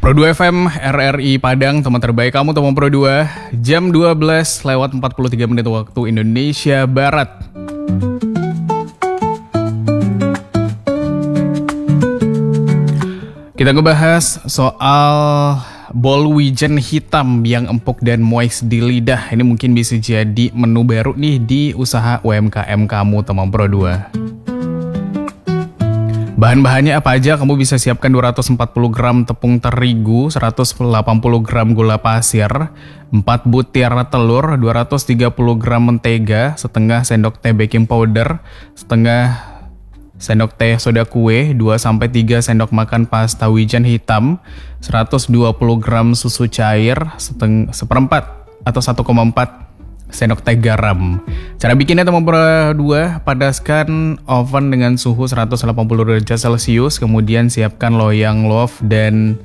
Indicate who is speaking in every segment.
Speaker 1: Pro 2 FM, RRI Padang, teman terbaik kamu teman Pro 2. Jam 12:43 waktu Indonesia Barat. Kita ngebahas soal bol wijen hitam yang empuk dan moist di lidah. Ini mungkin bisa jadi menu baru nih di usaha UMKM kamu teman Pro 2. Bahan-bahannya apa aja? Kamu bisa siapkan 240 gram tepung terigu, 180 gram gula pasir, 4 butir telur, 230 gram mentega, setengah sendok teh baking powder, setengah sendok teh soda kue, 2-3 sendok makan pasta wijen hitam, 120 gram susu cair, seperempat atau 1,4 sendok teh garam. Cara bikinnya teman Pro 2, panaskan oven dengan suhu 180 derajat Celcius, kemudian siapkan loyang loaf dan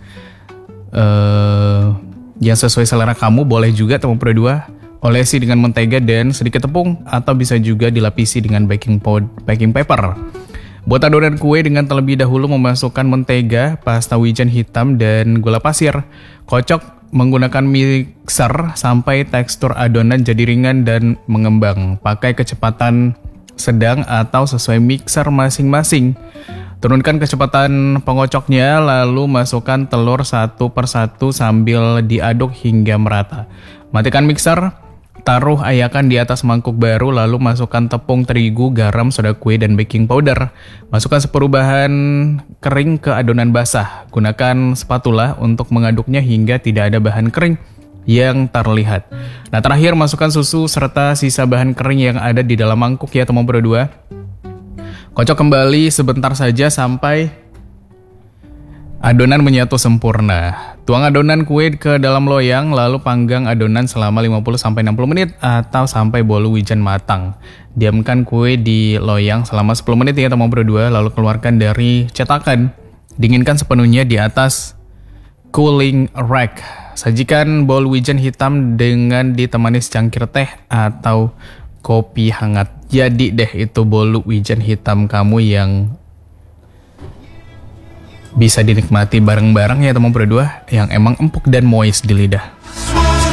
Speaker 1: yang sesuai selera kamu. Boleh juga teman Pro 2 olesi dengan mentega dan sedikit tepung, atau bisa juga dilapisi dengan baking paper. Buat adonan kue dengan terlebih dahulu memasukkan mentega, pasta wijen hitam, dan gula pasir. Kocok menggunakan mixer sampai tekstur adonan jadi ringan dan mengembang. Pakai kecepatan sedang atau sesuai mixer masing-masing. Turunkan kecepatan pengocoknya, lalu masukkan telur satu persatu sambil diaduk hingga merata. Matikan mixer. Taruh ayakan di atas mangkuk baru, lalu masukkan tepung terigu, garam, soda kue, dan baking powder. Masukkan separuh bahan kering ke adonan basah. Gunakan spatula untuk mengaduknya hingga tidak ada bahan kering yang terlihat. Nah, terakhir masukkan susu serta sisa bahan kering yang ada di dalam mangkuk ya teman Pro 2. Kocok kembali sebentar saja sampai adonan menyatu sempurna. Tuang adonan kue ke dalam loyang, lalu panggang adonan selama 50-60 menit atau sampai bolu wijen matang. Diamkan kue di loyang selama 10 menit ya teman Pro 2, lalu keluarkan dari cetakan. Dinginkan sepenuhnya di atas cooling rack. Sajikan bol wijen hitam dengan ditemani secangkir teh atau kopi hangat. Jadi deh itu bolu wijen hitam kamu yang bisa dinikmati bareng-bareng ya teman Pro 2, yang emang empuk dan moist di lidah.